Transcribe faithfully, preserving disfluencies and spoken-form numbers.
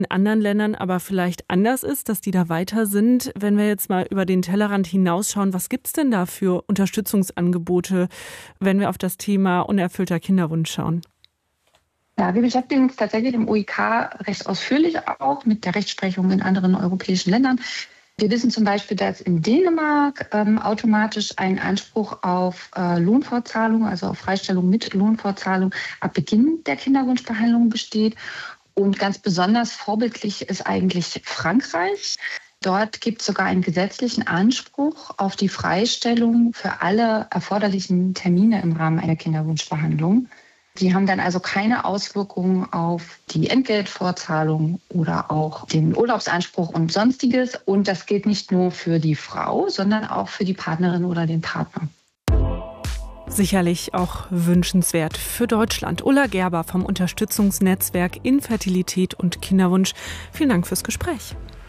in anderen Ländern aber vielleicht anders ist, dass die da weiter sind. Wenn wir jetzt mal über den Tellerrand hinausschauen, was gibt es denn da für Unterstützungsangebote, wenn wir auf das Thema unerfüllter Kinderwunsch schauen? Ja, wir beschäftigen uns tatsächlich im U I K recht ausführlich auch mit der Rechtsprechung in anderen europäischen Ländern. Wir wissen zum Beispiel, dass in Dänemark ähm, automatisch ein Anspruch auf äh, Lohnfortzahlung, also auf Freistellung mit Lohnfortzahlung ab Beginn der Kinderwunschbehandlung besteht. Und ganz besonders vorbildlich ist eigentlich Frankreich. Dort gibt es sogar einen gesetzlichen Anspruch auf die Freistellung für alle erforderlichen Termine im Rahmen einer Kinderwunschbehandlung. Die haben dann also keine Auswirkungen auf die Entgeltfortzahlung oder auch den Urlaubsanspruch und Sonstiges. Und das gilt nicht nur für die Frau, sondern auch für die Partnerin oder den Partner. Sicherlich auch wünschenswert für Deutschland. Ulla Gerber vom Unterstützungsnetzwerk Infertilität und Kinderwunsch. Vielen Dank fürs Gespräch.